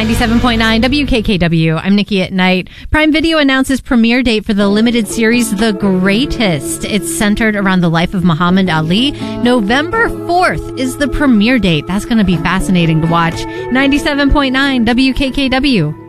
97.9 WKKW. I'm Nikki at Night. Prime Video announces premiere date for the limited series The Greatest. It's centered around the life of Muhammad Ali. November 4th is the premiere date. That's going to be fascinating to watch. 97.9 WKKW.